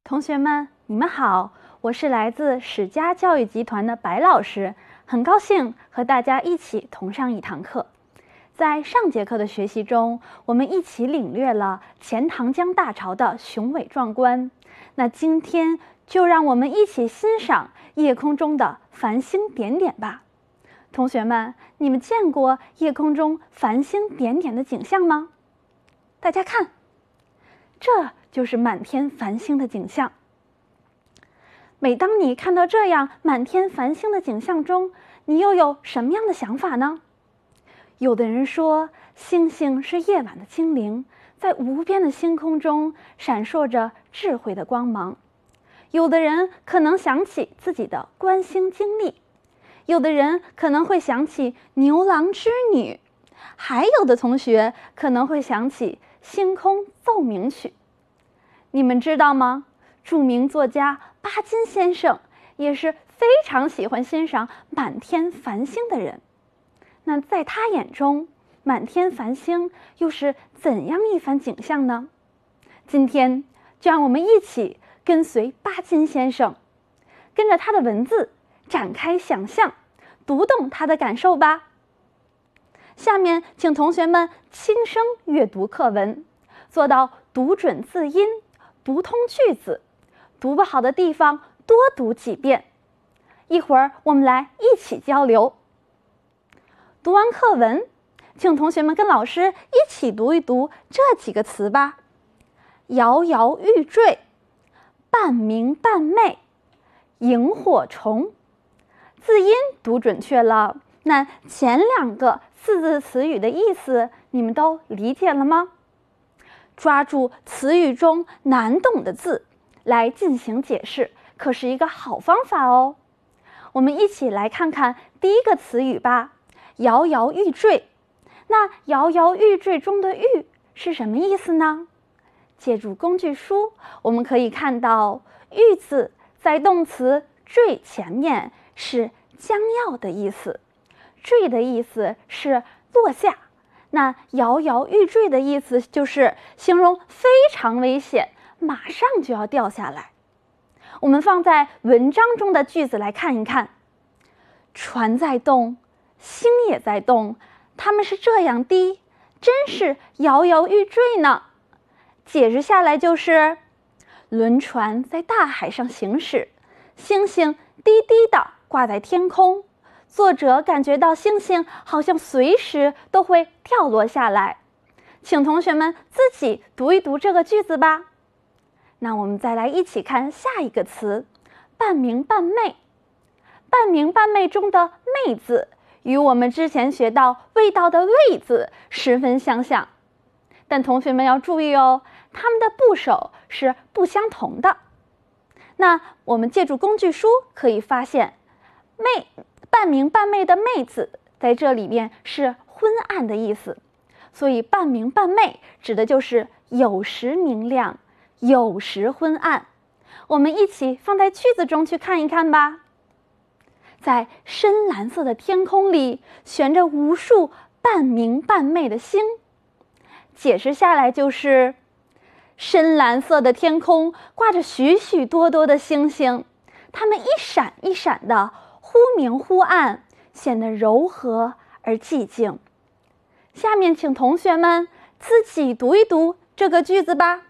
同学们，你们好，我是来自史家教育集团的白老师，很高兴和大家一起同上一堂课。在上节课的学习中，我们一起领略了钱塘江大潮的雄伟壮观。那今天就让我们一起欣赏夜空中的繁星点点吧。同学们，你们见过夜空中繁星点点的景象吗？大家看，这就是满天繁星的景象。每当你看到这样满天繁星的景象中，你又有什么样的想法呢？有的人说，星星是夜晚的精灵，在无边的星空中闪烁着智慧的光芒。有的人可能想起自己的观星经历，有的人可能会想起牛郎织女，还有的同学可能会想起星空奏鸣曲。你们知道吗？著名作家巴金先生也是非常喜欢欣赏满天繁星的人。那在他眼中，满天繁星又是怎样一番景象呢？今天就让我们一起跟随巴金先生，跟着他的文字展开想象，读懂他的感受吧。下面请同学们轻声阅读课文，做到读准字音，读通句子，读不好的地方多读几遍。一会儿我们来一起交流。读完课文，请同学们跟老师一起读一读这几个词吧：摇摇欲坠，半明半昧，萤火虫。字音读准确了，那前两个四字词语的意思你们都理解了吗？抓住词语中难懂的字来进行解释，可是一个好方法哦。我们一起来看看第一个词语吧，摇摇欲坠。那摇摇欲坠中的欲是什么意思呢？借助工具书，我们可以看到欲字在动词坠前面是将要的意思，坠的意思是落下。那摇摇欲坠的意思就是形容非常危险，马上就要掉下来。我们放在文章中的句子来看一看，船在动，星也在动，它们是这样低，真是摇摇欲坠呢。解释下来就是，轮船在大海上行驶，星星低低地挂在天空，作者感觉到星星好像随时都会掉落下来。请同学们自己读一读这个句子吧。那我们再来一起看下一个词，半明半昧。半明半昧中的昧字与我们之前学到味道的味字十分相像，但同学们要注意哦，它们的部首是不相同的。那我们借助工具书可以发现，半明半昧的昧字在这里面是昏暗的意思，所以半明半昧指的就是有时明亮，有时昏暗。我们一起放在句子中去看一看吧。在深蓝色的天空里悬着无数半明半昧的星。解释下来就是，深蓝色的天空挂着许许多多的星星，它们一闪一闪的，忽明忽暗，显得柔和而寂静。下面请同学们自己读一读这个句子吧。